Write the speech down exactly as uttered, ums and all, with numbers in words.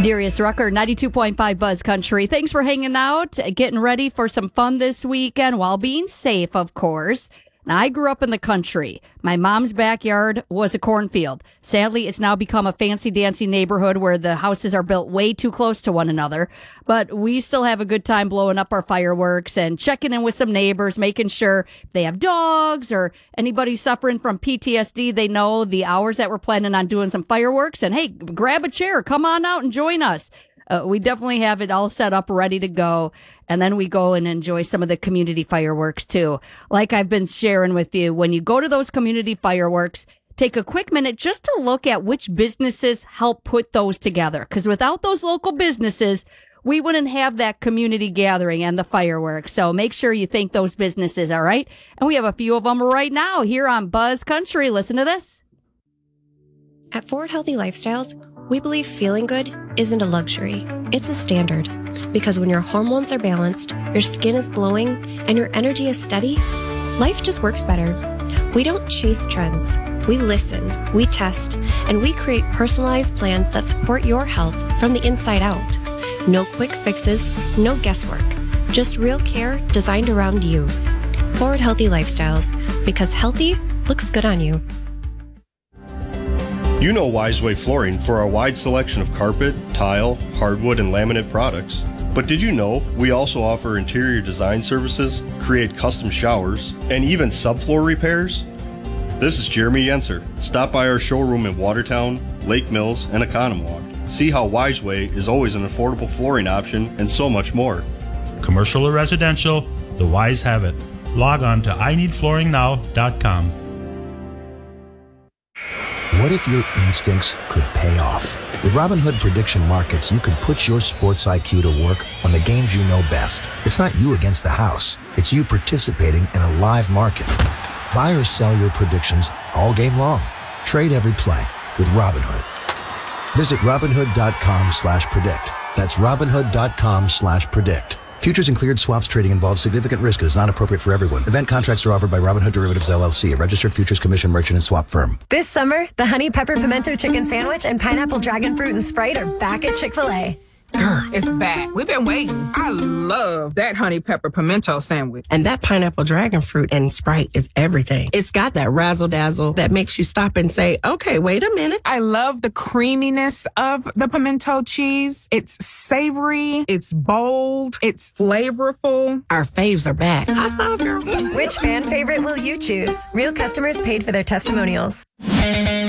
Darius Rucker, ninety-two point five Buzz Country. Thanks for hanging out, getting ready for some fun this weekend while being safe, of course. Now, I grew up in the country. My mom's backyard was a cornfield. Sadly, it's now become a fancy dancy neighborhood where the houses are built way too close to one another. But we still have a good time blowing up our fireworks and checking in with some neighbors, making sure if they have dogs or anybody suffering from P T S D, they know the hours that we're planning on doing some fireworks. And hey, grab a chair, come on out and join us. Uh, we definitely have it all set up, ready to go. And then we go and enjoy some of the community fireworks, too. Like I've been sharing with you, when you go to those community fireworks, take a quick minute just to look at which businesses help put those together. Because without those local businesses, we wouldn't have that community gathering and the fireworks. So make sure you thank those businesses, all right? And we have a few of them right now here on Buzz Country. Listen to this. At Forward Healthy Lifestyles, we believe feeling good isn't a luxury, it's a standard. Because when your hormones are balanced, your skin is glowing, and your energy is steady, life just works better. We don't chase trends. We listen, we test, and we create personalized plans that support your health from the inside out. No quick fixes, no guesswork. Just real care designed around you. Forward Healthy Lifestyles, because healthy looks good on you. You know Wiseway Flooring for our wide selection of carpet, tile, hardwood, and laminate products. But did you know we also offer interior design services, create custom showers, and even subfloor repairs? This is Jeremy Yenser. Stop by our showroom in Watertown, Lake Mills, and Economwalk. See how Wiseway is always an affordable flooring option and so much more. Commercial or residential, the Wise have it. Log on to I need flooring now dot com. What if your instincts could pay off? With Robinhood Prediction Markets, you could put your sports I Q to work on the games you know best. It's not you against the house. It's you participating in a live market. Buy or sell your predictions all game long. Trade every play with Robinhood. Visit Robinhood.com slash predict. That's Robinhood.com slash predict. Futures and cleared swaps trading involves significant risk and is not appropriate for everyone. Event contracts are offered by Robinhood Derivatives, L L C, a registered futures commission merchant and swap firm. This summer, the Honey Pepper Pimento Chicken Sandwich and Pineapple Dragon Fruit and Sprite are back at Chick-fil-A. Girl, it's back. We've been waiting. I love that honey pepper pimento sandwich. And that pineapple dragon fruit and Sprite is everything. It's got that razzle dazzle that makes you stop and say, okay, wait a minute. I love the creaminess of the pimento cheese. It's savory. It's bold. It's flavorful. Our faves are back. I saw girl. Which fan favorite will you choose? Real customers paid for their testimonials.